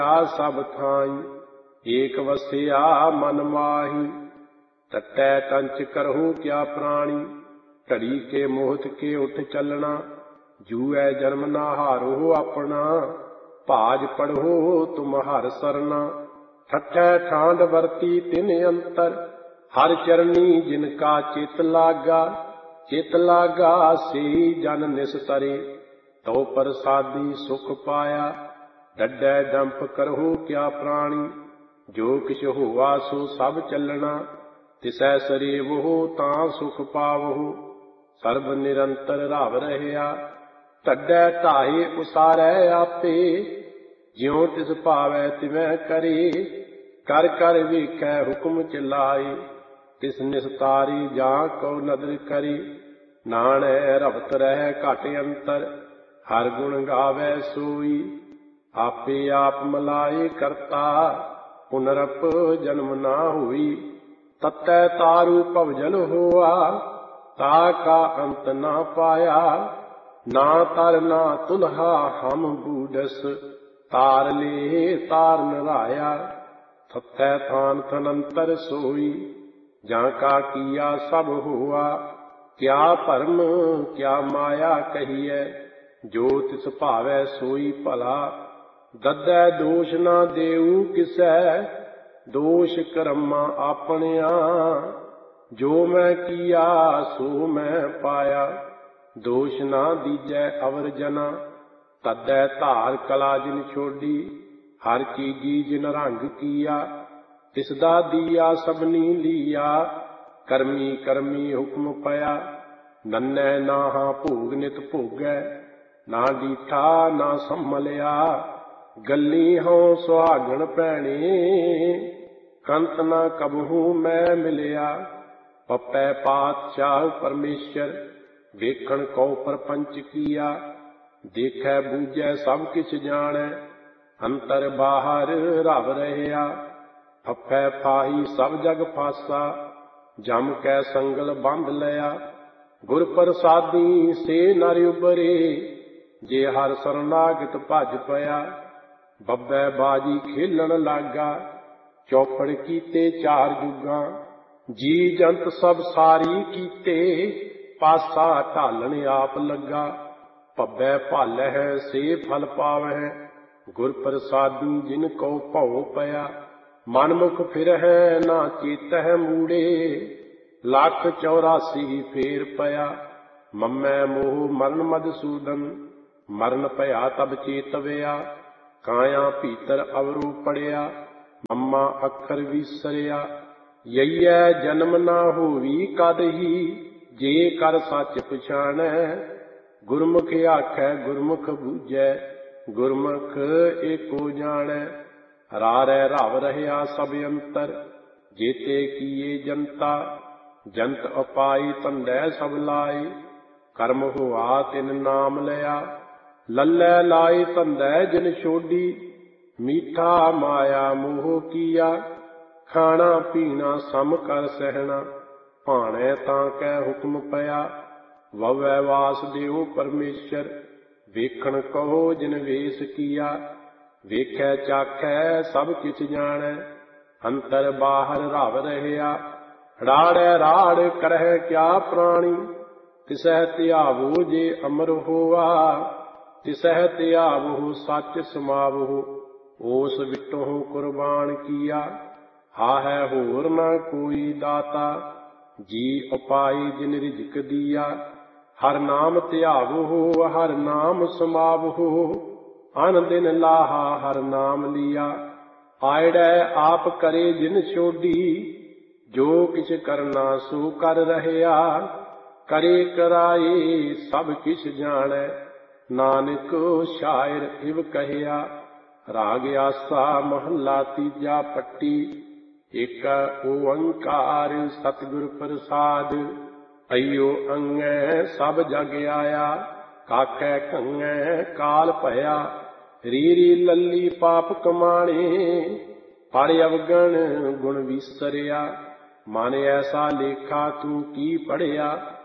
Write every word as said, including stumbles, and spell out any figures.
सब थाई एक वसिया मन माही। टटै टंच करहु क्या प्राणी घड़ी के मोहत के उठ चलना। जूऐ जन्म ना हारो अपना भाज पढ़ो तुम हर सरना। ठठै ठांड वरती तिन अंतर हर चरनी जिनका चित लागा। चित लागा से जन निस्तरे तो प्रसादी सुख पाया। डड्डै डंप करहु क्या प्राणी जो किछ होवा सो सब चलना। तिसै सरेवहु तां सुख पावहु सर्ब निरंतर रव रहया। ढड्डै ढाए उसारै आपे ज्यों तिस भावै तिवै करे। कर कर वेखै हुक्म चलाए तिस निस्तारी जा को नदर करे। नाणै रवत रह घट अंतर हर गुण गावै सोई। आपे आप मलाए करता पुनरप जन्म ना होई। ततै तारु भवजल होआ ता का अंत ना पाया। ना तर ना तुल्हा हम बूढ़स तार ले तार नराया। थथै थान थनंतर सोई जाका किया सब हुआ। क्या भरम क्या माया कहिए जो तिस भावै सोई भला। ददै दोष ना देऊ किसै दोष कर्मा आपणिया। जो मैं किया सो मैं पाया दोष ना दीजै अवर जना। तदै धार कला जिन छोड़ी हर चीजी जिन रंग किया। तिसदा दिया सबनी लिया करमी करमी हुक्म पया। नन्नै नाहा भोग नित भोगै ना डीठा ना संभलिया। गल्ली हों सुहागण भैणे कंत ना कबहू मैं मिलिया। पपै पातशाह परमेश्वर वेखण को परपंच किया। देखै बूझै सब किछ जाणै अंतर बाहर रव रहया। फफै फाही सब जग फासा जम कै संगल बंध लिया। गुर प्रसादी से नर उबरे जे हर शरणागत भज पया। बब्बै बाजी खेलन लागा चौपड़ कीते चार जुगां। जी जंत सब सारी कीते पासा ढालन आप लगा। पब्बै भालै से फल पावै गुर प्रसादी जिन को भौ पया। मनमुख फिरहै ना चेतह मूड़े लख चौरासी फेर पया। मम्मै मोह मरण मधुसूदन मरण भया तब चेतवया। काया भीतर अवरु पड़िया मम्मा अखर विसरिया। यईयै जन्म ना होवी कदही जे कर सच पछाणै। गुरमुख आखै गुरमुख बूझै गुरमुख एको जाणै। रारै रव रहया सब अंतर जेते किए जनता। जंत उपाई तंदै सब लाई कर्म होआ तिन नाम लिया। लल्लै लाई तंदै जिन छोड़ी मीठा माया मोह किया। खाना पीना सम कर सहना भाणै तां कै हुक्म पया। ववै वासदेव परमेश्वर वेखण कहो जिन वेश किया। वेखै चाखै सब किछ जाणै अंतर बाहर रव रहया। राड़ै राड़ करह क्या प्राणी तिसह त्यावो जे अमर होआ। तिसह त्यावो सच समावो ओस विटों कुर्बान किया। हाहै होर न कोई दाता जी उपाई जिन रिजक दिया। हर नाम त्यावो हर नाम समावो अन दिन लाहा हर नाम लिया। आयड़ै आप करे जिन छोड़ी जो किछ करना सो कर रहया। करे कराए सब किछ जाणै नानक शायर इव कहया। राग आसा महला तीजा पट्टी एक ओंकार सतगुर प्रसाद। अयो अंगै सब जग आया काकै कंगै काल भया। रीरी लल्ली पाप कमाणे पढ़ अवगण गुण विसरिया। मन ऐसा लेखा तू की पढ़िया।